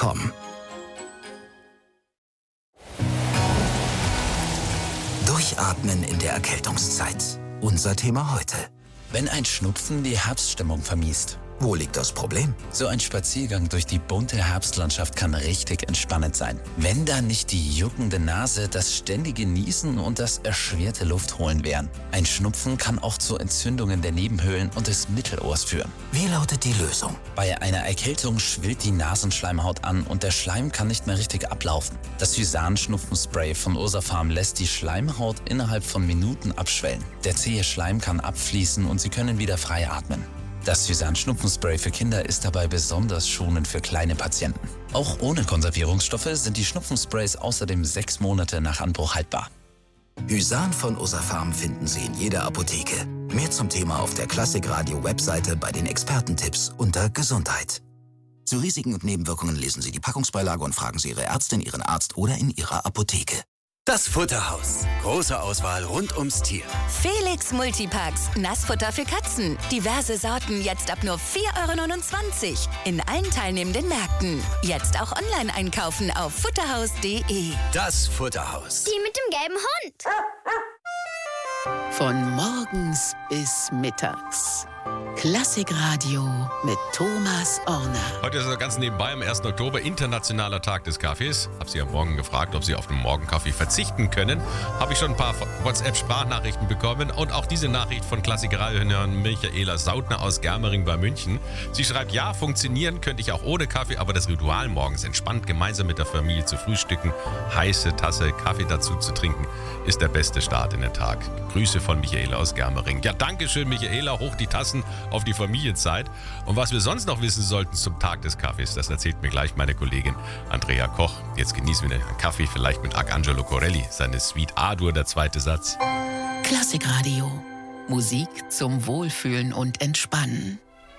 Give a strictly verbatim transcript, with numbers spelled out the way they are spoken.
com. Durchatmen in der Erkältungszeit. Unser Thema heute. Wenn ein Schnupfen die Herbststimmung vermiest. Wo liegt das Problem? So ein Spaziergang durch die bunte Herbstlandschaft kann richtig entspannend sein. Wenn da nicht die juckende Nase, das ständige Niesen und das erschwerte Luftholen wären. Ein Schnupfen kann auch zu Entzündungen der Nebenhöhlen und des Mittelohrs führen. Wie lautet die Lösung? Bei einer Erkältung schwillt die Nasenschleimhaut an und der Schleim kann nicht mehr richtig ablaufen. Das Hysan-Schnupfenspray von Ursafarm lässt die Schleimhaut innerhalb von Minuten abschwellen. Der zähe Schleim kann abfließen und Sie können wieder frei atmen. Das Hysan-Schnupfenspray für Kinder ist dabei besonders schonend für kleine Patienten. Auch ohne Konservierungsstoffe sind die Schnupfensprays außerdem sechs Monate nach Anbruch haltbar. Hysan von Ursafarm finden Sie in jeder Apotheke. Mehr zum Thema auf der Klassikradio-Webseite bei den Expertentipps unter Gesundheit. Zu Risiken und Nebenwirkungen lesen Sie die Packungsbeilage und fragen Sie Ihre Ärztin, Ihren Arzt oder in Ihrer Apotheke. Das Futterhaus. Große Auswahl rund ums Tier. Felix Multipacks. Nassfutter für Katzen. Diverse Sorten jetzt ab nur vier Euro neunundzwanzig. In allen teilnehmenden Märkten. Jetzt auch online einkaufen auf futterhaus punkt de. Das Futterhaus. Die mit dem gelben Hund. Von morgens bis mittags. Klassikradio mit Thomas Orner. Heute ist also ganz nebenbei am ersten Oktober Internationaler Tag des Kaffees. Habe Sie am Morgen gefragt, ob Sie auf den Morgenkaffee verzichten können. Habe ich schon ein paar WhatsApp-Sprachnachrichten bekommen und auch diese Nachricht von Klassikradio-Hörerin Michaela Sautner aus Germering bei München. Sie schreibt, ja, funktionieren könnte ich auch ohne Kaffee, aber das Ritual morgens entspannt gemeinsam mit der Familie zu frühstücken, heiße Tasse Kaffee dazu zu trinken, ist der beste Start in den Tag. Grüße von Michaela aus Germering. Ja, danke schön, Michaela. Hoch die Tassen auf die Familienzeit. Und was wir sonst noch wissen sollten zum Tag des Kaffees, das erzählt mir gleich meine Kollegin Andrea Koch. Jetzt genießen wir einen Kaffee, vielleicht mit Arcangelo Corelli, seine Suite A-Dur, der zweite Satz. Klassikradio. Musik zum Wohlfühlen und Entspannen.